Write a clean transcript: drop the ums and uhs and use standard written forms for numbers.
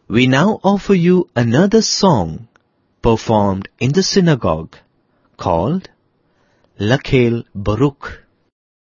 We now offer you another song performed in the synagogue called Lakhel Baruch.